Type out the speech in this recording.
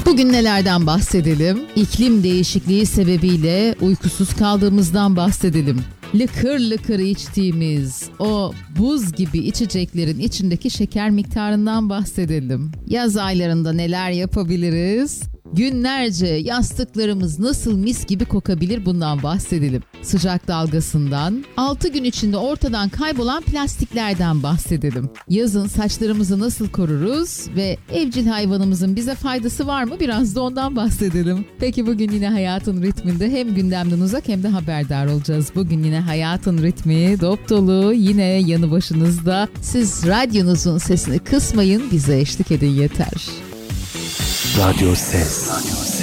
Bugün nelerden bahsedelim? İklim değişikliği sebebiyle uykusuz kaldığımızdan bahsedelim. Lıkır lıkır içtiğimiz o buz gibi içeceklerin içindeki şeker miktarından bahsedelim. Yaz aylarında neler yapabiliriz? Günlerce yastıklarımız nasıl mis gibi kokabilir, bundan bahsedelim. Sıcak dalgasından, 6 gün içinde ortadan kaybolan plastiklerden bahsedelim. Yazın saçlarımızı nasıl koruruz ve evcil hayvanımızın bize faydası var mı, biraz da ondan bahsedelim. Peki bugün yine hayatın ritminde hem gündemden uzak hem de haberdar olacağız. Bugün yine hayatın ritmi dop dolu, yine yanı başınızda. Siz radyonuzun sesini kısmayın, bize eşlik edin yeter. Radyo Ses.